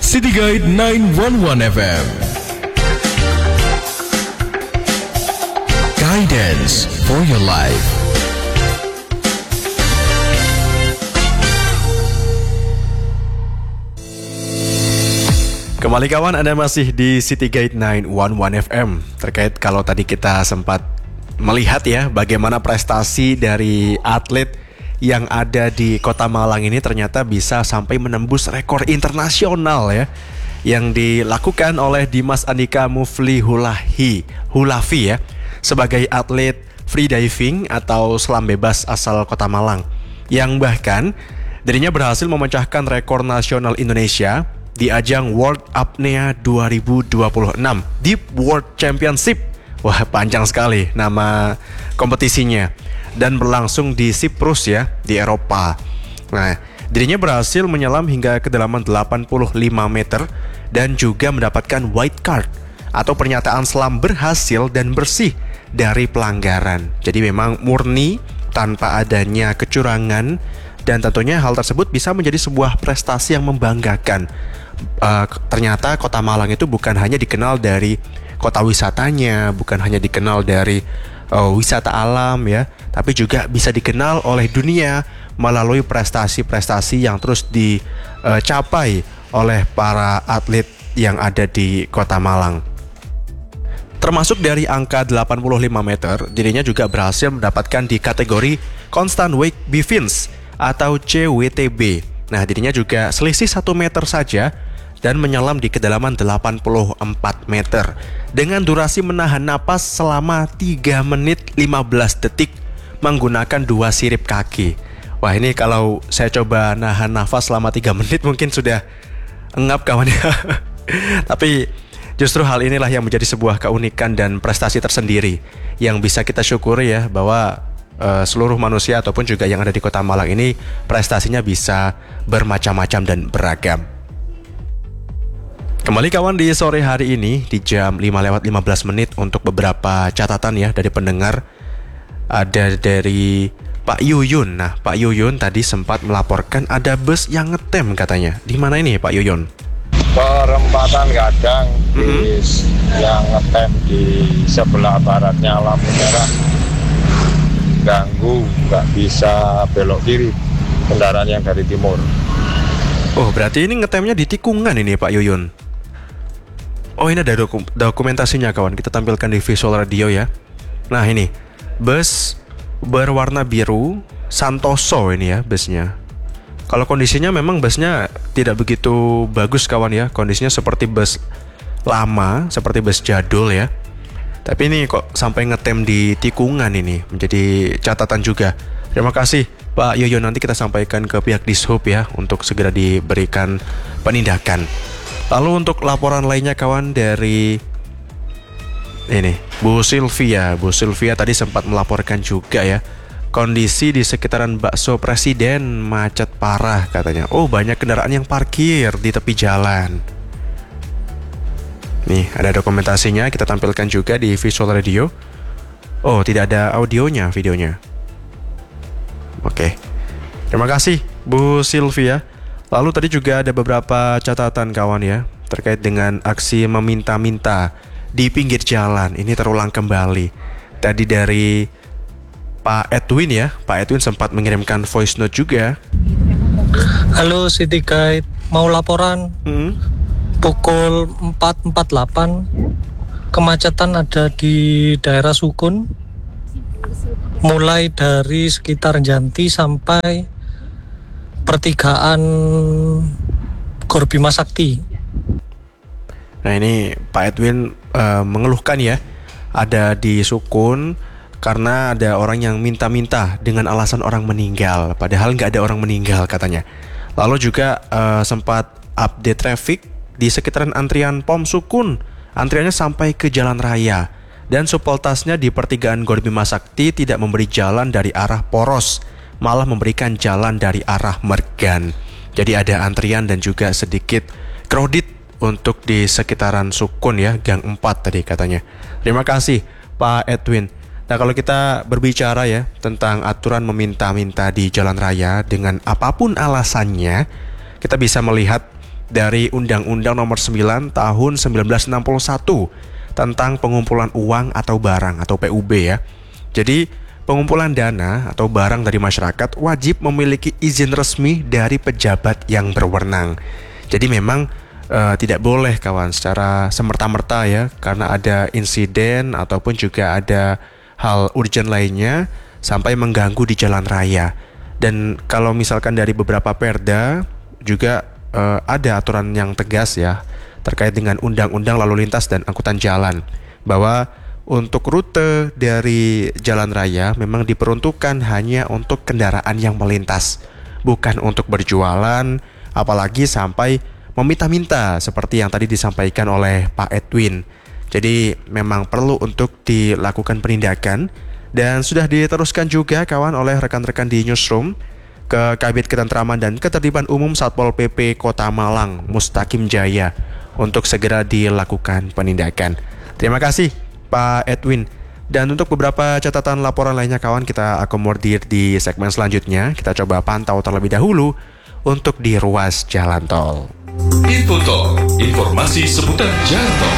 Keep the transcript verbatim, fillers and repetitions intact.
City Guide sembilan satu satu F M. Guidance for your life. Kembali kawan, Anda masih di City Guide sembilan satu satu F M. Terkait kalau tadi kita sempat melihat ya bagaimana prestasi dari atlet yang ada di Kota Malang ini ternyata bisa sampai menembus rekor internasional ya, yang dilakukan oleh Dimas Andika Mufli Hulahi Hulafi ya, sebagai atlet freediving atau selam bebas asal Kota Malang, yang bahkan dirinya berhasil memecahkan rekor nasional Indonesia di ajang World Apnea dua ribu dua puluh enam Deep World Championship. Wah, panjang sekali nama kompetisinya, dan berlangsung di Siprus ya, di Eropa. Nah, dirinya berhasil menyelam hingga kedalaman delapan puluh lima meter dan juga mendapatkan white card atau pernyataan selam berhasil dan bersih dari pelanggaran. Jadi memang murni tanpa adanya kecurangan, dan tentunya hal tersebut bisa menjadi sebuah prestasi yang membanggakan. Uh, ternyata Kota Malang itu bukan hanya dikenal dari kota wisatanya, bukan hanya dikenal dari uh, wisata alam ya, tapi juga bisa dikenal oleh dunia melalui prestasi-prestasi yang terus dicapai oleh para atlet yang ada di Kota Malang. Termasuk dari angka delapan puluh lima meter, dirinya juga berhasil mendapatkan di kategori Constant Wake Bivins atau C W T B. Nah, dirinya juga selisih satu meter saja dan menyelam di kedalaman delapan puluh empat meter dengan durasi menahan napas selama tiga menit lima belas detik menggunakan dua sirip kaki. Wah, ini kalau saya coba nahan nafas selama tiga menit mungkin sudah engap kawan ya. Tapi justru hal inilah yang menjadi sebuah keunikan dan prestasi tersendiri yang bisa kita syukuri ya, bahwa uh, seluruh manusia ataupun juga yang ada di Kota Malang ini prestasinya bisa bermacam-macam dan beragam. Kembali kawan di sore hari ini di jam lima lewat lima belas menit untuk beberapa catatan ya dari pendengar. Ada dari Pak Yuyun. Nah, Pak Yuyun tadi sempat melaporkan ada bus yang ngetem katanya. Di mana ini Pak Yuyun? Perempatan Gadang, mm-hmm. bis yang ngetem di sebelah baratnya lampu merah, ganggu, nggak bisa belok kiri kendaraan yang dari timur. Oh, berarti ini ngetemnya di tikungan ini Pak Yuyun. Oh, ini ada dokum- dokumentasinya kawan, kita tampilkan di visual radio ya. Nah, ini bus berwarna biru Santoso ini ya busnya. Kalau kondisinya memang busnya tidak begitu bagus kawan ya, kondisinya seperti bus lama, seperti bus jadul ya. Tapi ini kok sampai ngetem di tikungan, ini menjadi catatan juga. Terima kasih Pak Yoyo, nanti kita sampaikan ke pihak Dishub ya untuk segera diberikan penindakan. Lalu untuk laporan lainnya kawan dari ini Bu Sylvia, Bu Sylvia tadi sempat melaporkan juga ya, kondisi di sekitaran Bakso Presiden macet parah katanya. Oh, banyak kendaraan yang parkir di tepi jalan. Nih, ada dokumentasinya, kita tampilkan juga di visual radio. Oh, tidak ada audionya, videonya. Oke. Terima kasih Bu Sylvia. Lalu tadi juga ada beberapa catatan kawan ya, terkait dengan aksi meminta-minta di pinggir jalan. Ini terulang kembali. Tadi dari Pak Edwin ya, Pak Edwin sempat mengirimkan voice note juga. Halo City Guide, mau laporan. Hmm? Pukul empat empat puluh delapan kemacetan ada di daerah Sukun, mulai dari sekitar Janti sampai pertigaan Gor Bima Sakti. Nah, ini Pak Edwin uh, mengeluhkan ya, ada di Sukun karena ada orang yang minta-minta dengan alasan orang meninggal, padahal nggak ada orang meninggal katanya. Lalu juga uh, sempat update traffic di sekitaran antrian Pom Sukun, antriannya sampai ke jalan raya, dan supeltasnya di pertigaan Gor Bima Sakti tidak memberi jalan dari arah Poros, malah memberikan jalan dari arah Mergan. Jadi ada antrian dan juga sedikit crowded untuk di sekitaran Sukun ya, Gang empat tadi katanya. Terima kasih Pak Edwin. Nah, kalau kita berbicara ya tentang aturan meminta-minta di jalan raya dengan apapun alasannya, kita bisa melihat dari Undang-Undang Nomor sembilan Tahun seribu sembilan ratus enam puluh satu tentang pengumpulan uang atau barang atau P U B ya. Jadi pengumpulan dana atau barang dari masyarakat wajib memiliki izin resmi dari pejabat yang berwenang. Jadi memang uh, tidak boleh kawan secara semerta-merta ya, karena ada insiden ataupun juga ada hal urgent lainnya sampai mengganggu di jalan raya. Dan kalau misalkan dari beberapa perda juga uh, ada aturan yang tegas ya terkait dengan undang-undang lalu lintas dan angkutan jalan, bahwa untuk rute dari jalan raya memang diperuntukkan hanya untuk kendaraan yang melintas, bukan untuk berjualan, apalagi sampai meminta-minta seperti yang tadi disampaikan oleh Pak Edwin. Jadi memang perlu untuk dilakukan penindakan, dan sudah diteruskan juga kawan oleh rekan-rekan di Newsroom ke Kabid Ketentraman dan Ketertiban Umum Satpol P P Kota Malang, Mustaqim Jaya, untuk segera dilakukan penindakan. Terima kasih Pak Edwin. Dan untuk beberapa catatan laporan lainnya kawan, kita akomodir di segmen selanjutnya. Kita coba pantau terlebih dahulu untuk di ruas jalan tol. Info Tol, informasi seputar jalan tol.